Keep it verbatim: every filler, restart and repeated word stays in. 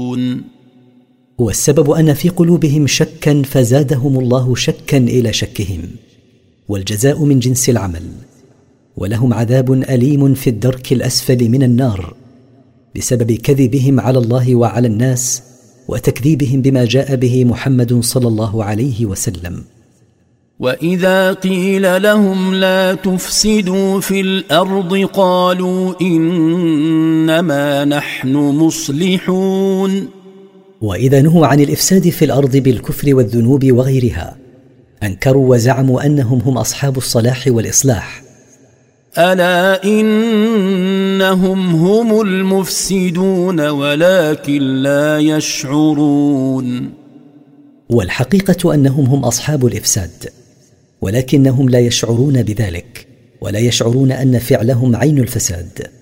يشعرون. والسبب أن في قلوبهم شكا فزادهم الله شكا إلى شكهم، والجزاء من جنس العمل، ولهم عذاب أليم في الدرك الأسفل من النار بسبب كذبهم على الله وعلى الناس وتكذيبهم بما جاء به محمد صلى الله عليه وسلم. وإذا قيل لهم لا تفسدوا في الأرض قالوا إنما نحن مصلحون. وإذا نهوا عن الإفساد في الأرض بالكفر والذنوب وغيرها أنكروا وزعموا أنهم هم أصحاب الصلاح والإصلاح. ألا إنهم هم المفسدون ولكن لا يشعرون. والحقيقة أنهم هم أصحاب الإفساد ولكنهم لا يشعرون بذلك، ولا يشعرون أن فعلهم عين الفساد.